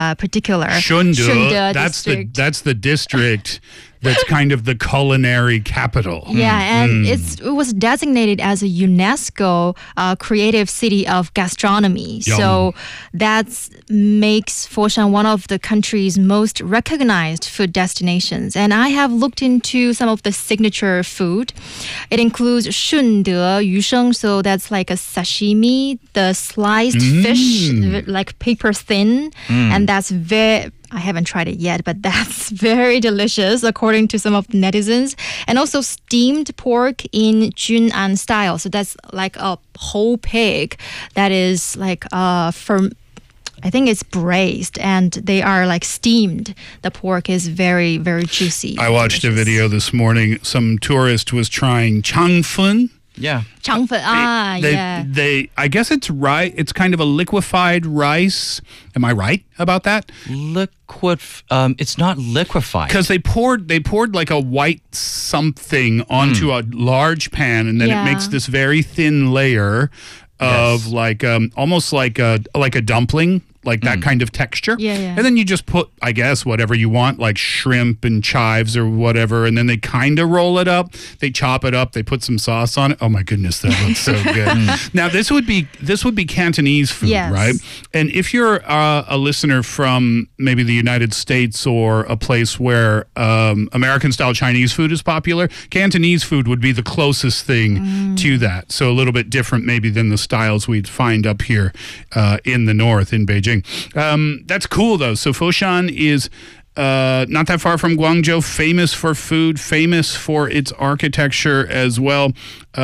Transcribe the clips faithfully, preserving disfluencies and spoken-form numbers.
uh, particular. Shunde, Shunde that's the district. that's the district that's kind of the culinary capital. Yeah, and Mm. it's, it was designated as a UNESCO uh, Creative City of Gastronomy. Yum. So that makes Foshan one of the country's most recognized food destinations. And I have looked into some of the signature food. It includes shunde, yusheng, so that's like a sashimi, the sliced Mm. fish, like paper thin, and that's very... I haven't tried it yet, but that's very delicious, according to some of the netizens. And also steamed pork in Junan style. So that's like a whole pig that is like uh, from, I think it's braised, and they are like steamed. The pork is very, very juicy. I watched delicious. a video this morning. Some tourist was trying changfun. Yeah. Changfen, ah, they, yeah. They, I guess it's right. It's kind of a liquefied rice. Am I right about that? Liquid, um, it's not liquefied. Because they poured, they poured like a white something onto a large pan, and then Yeah. it makes this very thin layer of Yes. like um, almost like a like a dumpling. Like that kind of texture. Yeah, yeah. And then you just put, I guess, whatever you want, like shrimp and chives or whatever. And then they kind of roll it up. They chop it up. They put some sauce on it. Oh my goodness, that looks so good. Now this would be this would be Cantonese food, Yes. right? And if you're uh, a listener from maybe the United States or a place where um, American-style Chinese food is popular, Cantonese food would be the closest thing to that. So a little bit different maybe than the styles we'd find up here uh, in the north in Beijing. Um, that's cool, though. So Foshan is uh, not that far from Guangzhou, famous for food, famous for its architecture as well,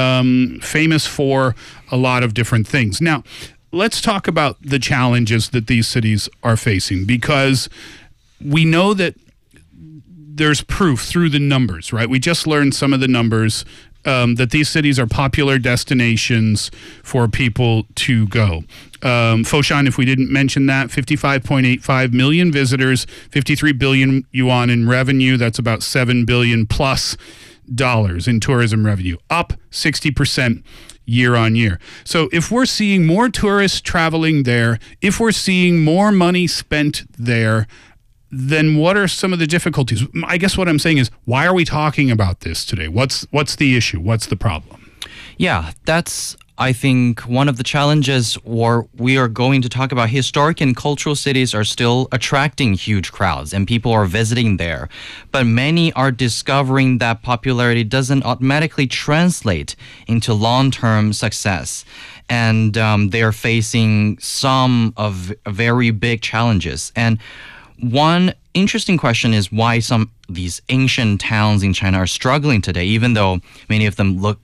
um, famous for a lot of different things. Now, let's talk about the challenges that these cities are facing, because we know that there's proof through the numbers, right? We just learned some of the numbers um, that these cities are popular destinations for people to go. Um, Foshan, if we didn't mention that, fifty-five point eight five million visitors, fifty-three billion yuan in revenue. That's about seven billion plus dollars in tourism revenue, up sixty percent year on year. So if we're seeing more tourists traveling there, if we're seeing more money spent there, then what are some of the difficulties? I guess what I'm saying is, why are we talking about this today? What's what's the issue? What's the problem? Yeah, that's, I think, one of the challenges, or we are going to talk about. Historic and cultural cities are still attracting huge crowds and people are visiting there. But many are discovering that popularity doesn't automatically translate into long-term success. And um, they're facing some of very big challenges. And one interesting question is why some of these ancient towns in China are struggling today, even though many of them look